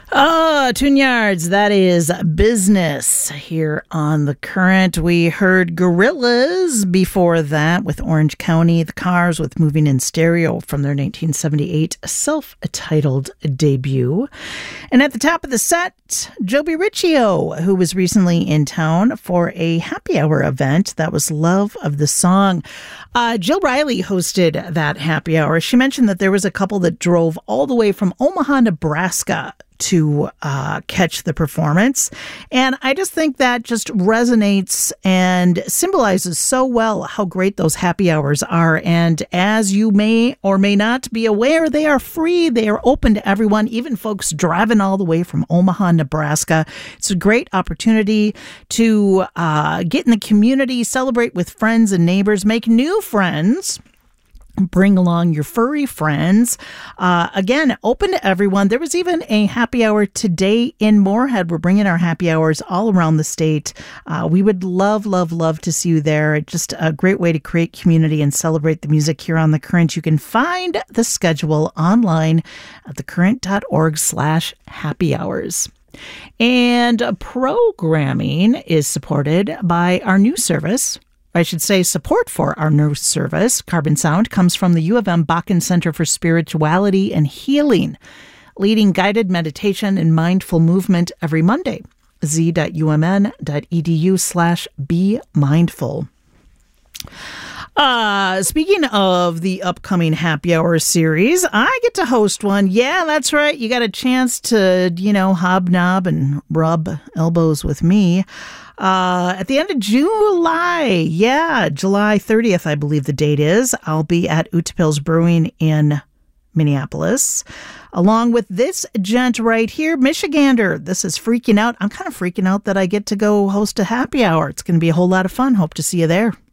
Tune Yards, that is Business here on The Current. We heard Gorillas before that with Orange County, The Cars with Moving in Stereo from their 1978 self-titled debut. And at the top of the set, Joby Riccio, who was recently in town for a happy hour event that was Love of the Song. Jill Riley hosted that happy hour. She mentioned that there was a couple that drove all the way from Omaha, Nebraska to catch the performance. And I just think that just resonates and symbolizes so well how great those happy hours are. And as you may or may not be aware, they are free. They are open to everyone, even folks driving all the way from Omaha, Nebraska. It's a great opportunity to get in the community, celebrate with friends and neighbors, make new friends. Bring along your furry friends. Again, open to everyone. There was even a happy hour today in Moorhead. We're bringing our happy hours all around the state. We would love, love, love to see you there. Just a great way to create community and celebrate the music here on The Current. You can find the schedule online at thecurrent.org/happy hours. And programming is supported by our new service. I should say support for our new service, Carbon Sound, comes from the U of M Bakken Center for Spirituality and Healing, leading guided meditation and mindful movement every Monday. z.umn.edu/be-mindful. Speaking of the upcoming Happy Hour series, I get to host one. Yeah, that's right. You got a chance to, hobnob and rub elbows with me. At the end of July, July 30th, I believe the date is, I'll be at Utapils Brewing in Minneapolis, along with this gent right here, Michigander. This is freaking out. I'm kind of freaking out that I get to go host a happy hour. It's going to be a whole lot of fun. Hope to see you there.